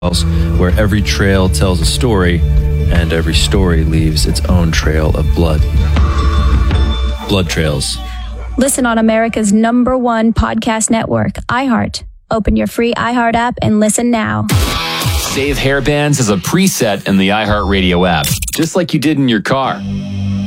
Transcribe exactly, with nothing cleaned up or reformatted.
where every trail tells a story and every story leaves its own trail of blood. Blood Trails. Listen on America's number one podcast network, iHeart. Open your free iHeart app and listen now. Save hair bands as a preset in the iHeartRadio app, just like you did in your car.